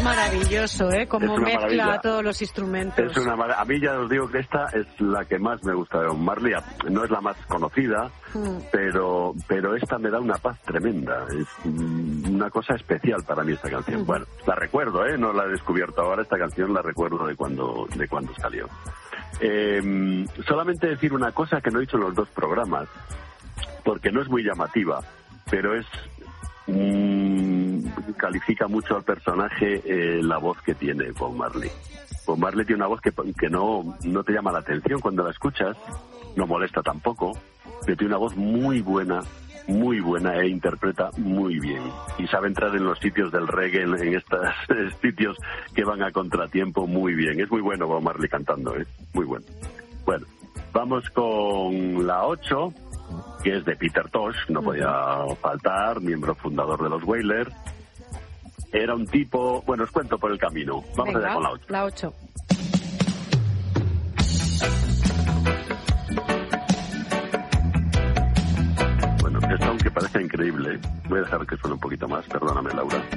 maravilloso, ¿eh? Como mezcla maravilla. todos los instrumentos. A mí ya os digo que esta es la que más me gusta de Bob Marley. No es la más conocida, pero esta me da una paz tremenda. Es una cosa especial para mí esta canción. Bueno, la recuerdo, no la he descubierto ahora. Esta canción la recuerdo de cuando salió. Solamente decir una cosa que no he dicho en los dos programas, porque no es muy llamativa, pero califica mucho al personaje la voz que tiene Bob Marley. Bob Marley tiene una voz que no te llama la atención cuando la escuchas, no molesta tampoco, pero tiene una voz muy buena e interpreta muy bien. Y sabe entrar en los sitios del reggae, en estos sitios que van a contratiempo muy bien. Es muy bueno Bob Marley cantando, muy bueno. Bueno, vamos con la 8, que es de Peter Tosh, no podía faltar, miembro fundador de los Wailers. Era un tipo... Bueno, os cuento por el camino. Vamos allá con la 8. La 8. Bueno, esto aunque parece increíble, voy a dejar que suene un poquito más, perdóname, Laura.